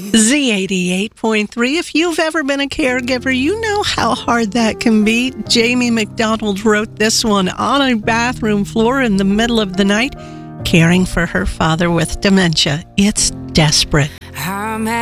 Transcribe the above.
Z88.3. If you've ever been a caregiver, you know how hard that can be. Jamie McDonald wrote this one on a bathroom floor in the middle of the night, caring for her father with dementia. It's desperate.